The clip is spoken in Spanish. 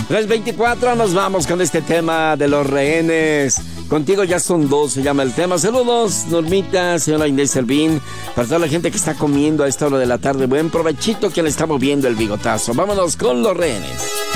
3:24, nos vamos con este tema de los rehenes. Contigo ya son dos, se llama el tema. Saludos, Normita, señora Inés Servín, para toda la gente que está comiendo a esta hora de la tarde. Buen provechito que le está moviendo el bigotazo. Vámonos con los rehenes.